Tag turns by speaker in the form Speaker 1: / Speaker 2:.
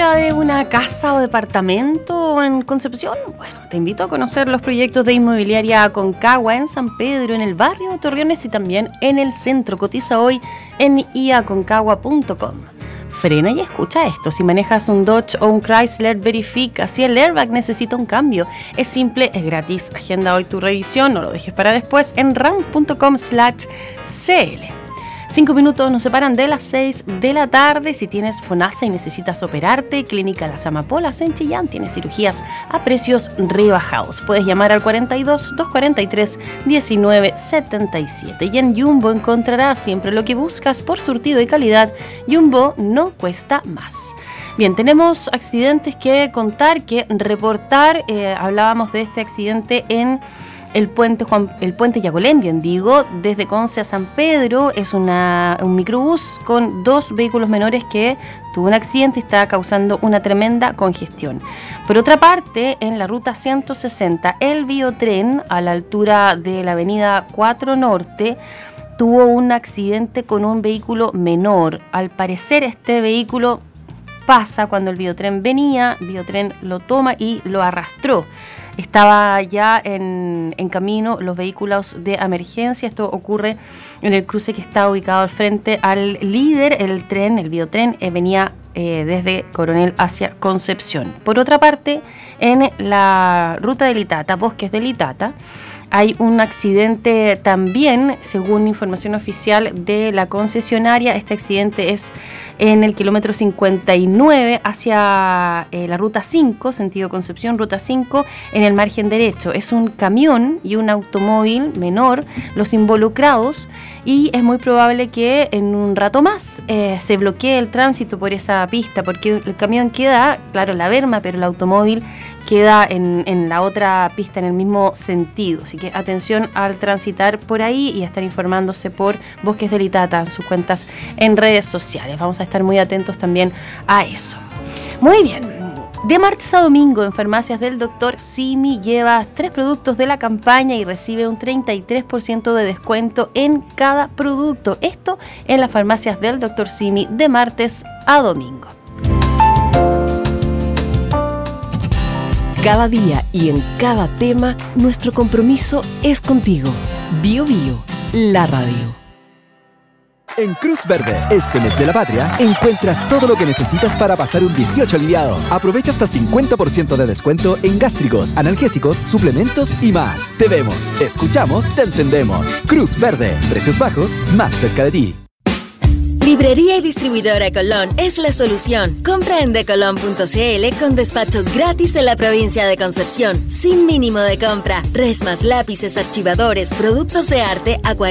Speaker 1: búsqueda de una casa o departamento en Concepción? Bueno, te invito a conocer los proyectos de Inmobiliaria Aconcagua en San Pedro, en el barrio de Torreones y también en el centro. Cotiza hoy en iaconcagua.com. Frena y escucha esto. Si manejas un Dodge o un Chrysler, verifica si el airbag necesita un cambio. Es simple, es gratis. Agenda hoy tu revisión, no lo dejes para después en ram.com/cl. 5 minutos nos separan de las 6 de la tarde. Si tienes FONASA y necesitas operarte, Clínica Las Amapolas en Chillán tiene cirugías a precios rebajados. Puedes llamar al 42-243-1977. Y en Jumbo encontrarás siempre lo que buscas por surtido y calidad. Jumbo no cuesta más. Bien, tenemos accidentes que contar, que reportar. Hablábamos de este accidente en el puente Yacolendio, desde Conce a San Pedro. Es un microbús con 2 vehículos menores que tuvo un accidente y está causando una tremenda congestión. Por otra parte, en la ruta 160, el biotren a la altura de la avenida 4 Norte tuvo un accidente con un vehículo menor. Al parecer este vehículo pasa cuando el biotren venía, el biotren lo toma y lo arrastró. Estaba ya en camino los vehículos de emergencia. Esto ocurre en el cruce que está ubicado al frente al líder. El biotren, venía desde Coronel hacia Concepción. Por otra parte, en la ruta de Litata, Bosques de Litata, hay un accidente también, según información oficial de la concesionaria. Este accidente es en el kilómetro 59 hacia la ruta 5, sentido Concepción, ruta 5, en el margen derecho. Es un camión y un automóvil menor los involucrados, y es muy probable que en un rato más se bloquee el tránsito por esa pista, porque el camión queda, claro, en la berma, pero el automóvil queda en la otra pista en el mismo sentido. Así que atención al transitar por ahí y a estar informándose por Bosques de Litata en sus cuentas en redes sociales. Vamos a estar muy atentos también a eso. Muy bien. De martes a domingo en Farmacias del Dr. Simi llevas 3 productos de la campaña y recibe un 33% de descuento en cada producto. Esto en las Farmacias del Dr. Simi de martes a domingo.
Speaker 2: Cada día y en cada tema, nuestro compromiso es contigo. Bio Bio, la radio.
Speaker 3: En Cruz Verde, este mes de la patria, encuentras todo lo que necesitas para pasar un 18 aliviado. Aprovecha hasta 50% de descuento en gástricos, analgésicos, suplementos y más. Te vemos, escuchamos, te entendemos. Cruz Verde, precios bajos, más cerca de ti.
Speaker 4: Librería y distribuidora Colón es la solución. Compra en decolon.cl con despacho gratis en la provincia de Concepción, sin mínimo de compra. Resmas, lápices, archivadores, productos de arte, acuarela